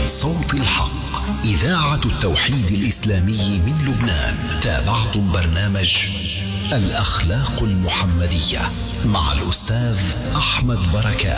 صوت الحق، إذاعة التوحيد الإسلامي من لبنان. تابعتم برنامج الأخلاق المحمدية مع الأستاذ أحمد بركات.